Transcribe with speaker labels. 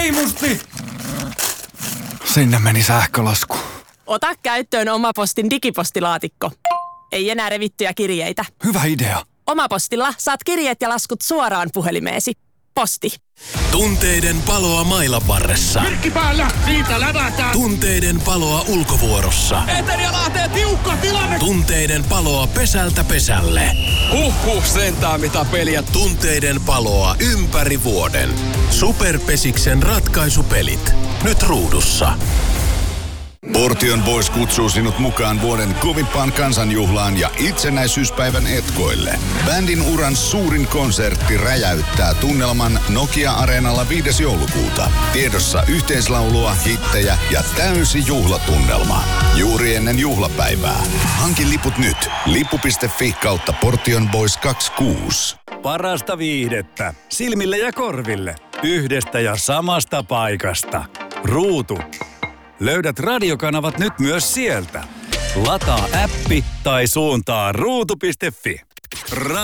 Speaker 1: Reimusti!
Speaker 2: Sinne meni sähkölasku.
Speaker 3: Ota käyttöön Omapostin digipostilaatikko. Ei enää revittyjä kirjeitä.
Speaker 2: Hyvä idea.
Speaker 3: Omapostilla saat kirjeet ja laskut suoraan puhelimeesi. Posti.
Speaker 4: Tunteiden paloa mailan varressa.
Speaker 1: Merkki päällä! Siitä lävätään!
Speaker 4: Tunteiden paloa ulkovuorossa.
Speaker 1: Eteri lähtee tiukka tilanne!
Speaker 4: Tunteiden paloa pesältä pesälle.
Speaker 1: Sentään mitä peliä.
Speaker 4: Tunteiden paloa ympäri vuoden. Superpesiksen ratkaisupelit. Nyt ruudussa.
Speaker 5: Portion Boys kutsuu sinut mukaan vuoden kovimpaan kansanjuhlaan ja itsenäisyyspäivän etkoille. Bändin uran suurin konsertti räjäyttää tunnelman Nokia-areenalla 5. joulukuuta. Tiedossa yhteislaulua, hittejä ja täysi juhlatunnelma. Juuri ennen juhlapäivää. Hanki liput nyt. Lippu.fi/Portion Boys 26.
Speaker 6: Parasta viihdettä. Silmille ja korville. Yhdestä ja samasta paikasta. Ruutu. Löydät radiokanavat nyt myös sieltä. Lataa appi tai suuntaa ruutu.fi.